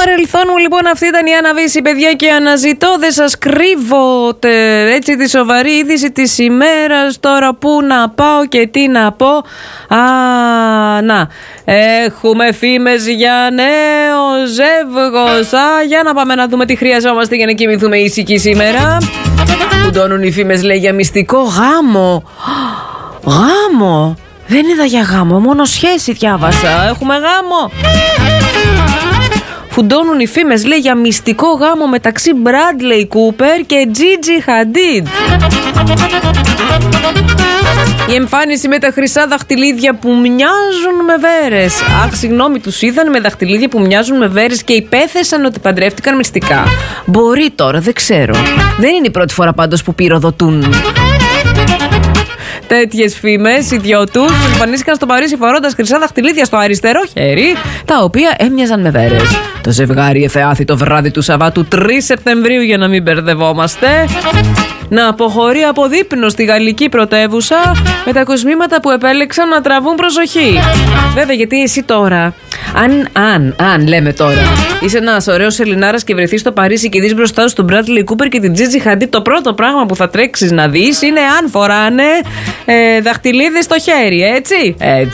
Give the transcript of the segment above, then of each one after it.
παρελθόν μου λοιπόν αυτή ήταν η Άννα Βύση, παιδιά, και αναζητώ, δεν σας κρύβω έτσι τη σοβαρή είδηση της ημέρας. Τώρα που να πάω και τι να πω. Να, έχουμε φήμες για νέο ζεύγος. Για να πάμε να δούμε τι χρειαζόμαστε για να κοιμηθούμε ήσυχοι σήμερα. Κουντώνουν οι φήμες, λέει, για μυστικό γάμο. Γάμο? Δεν είδα για γάμο, μόνο σχέση διάβασα. Έχουμε γάμο. Φουντώνουν οι φήμες, λέει, για μυστικό γάμο μεταξύ Bradley Cooper και Gigi Hadid. Η εμφάνιση με τα χρυσά δαχτυλίδια που μοιάζουν με βέρες. Συγγνώμη, τους είδαν με δαχτυλίδια που μοιάζουν με βέρες και υπέθεσαν ότι παντρεύτηκαν μυστικά. Μπορεί τώρα, δεν ξέρω. Δεν είναι η πρώτη φορά πάντως που πυροδοτούν τέτοιες φήμες. Οι δυο τους εμφανίστηκαν στο Παρίσι φορώντας χρυσά δαχτυλίδια στο αριστερό χέρι, τα οποία έμοιαζαν με βέρες. Το ζευγάρι εθεάθη το βράδυ του Σαββάτου 3 Σεπτεμβρίου, για να μην μπερδευόμαστε, να αποχωρεί από δείπνο στη γαλλική πρωτεύουσα με τα κοσμήματα που επέλεξαν να τραβούν προσοχή. Βέβαια, γιατί εσύ τώρα, αν λέμε τώρα, είσαι ένας ωραίος Ελληνάρας και βρεθείς στο Παρίσι και δεις μπροστά σου τον Bradley Cooper και την Gigi Hadid, το πρώτο πράγμα που θα τρέξεις να δεις είναι αν φοράνε δαχτυλίδες στο χέρι, έτσι.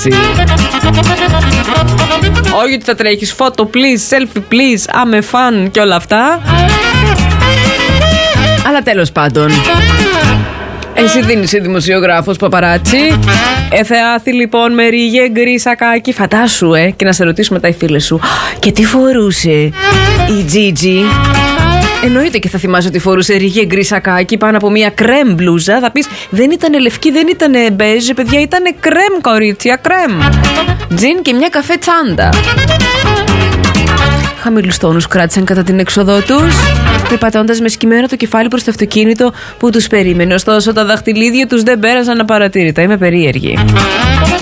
Όχι ότι θα τρέχεις photo please, selfie please, I'm a fan και όλα αυτά. Αλλά τέλος πάντων, εσύ δεν είσαι δημοσιογράφος, παπαράτσι. Εθεάθη λοιπόν με ρίγε γκρι σακάκι. Φαντάσου, και να σε ρωτήσουμε τα οι φίλες σου, και τι φορούσε η Gigi. Εννοείται και θα θυμάσαι ότι φορούσε ρίγε γκρι σακάκι πάνω από μια κρέμ μπλούζα. Θα πεις, δεν ήταν λευκή, δεν ήταν μπέζ, παιδιά, ήταν κρέμ, κορίτσια, κρέμ. Τζιν και μια καφέ τσάντα. Χαμηλούς τόνους κράτησαν κατά την έξοδό τους, περπατώντας με σκυμμένο το κεφάλι προς το αυτοκίνητο που τους περίμενε. Ωστόσο, τα δαχτυλίδια τους δεν πέρασαν απαρατήρητα. Είμαι περίεργη.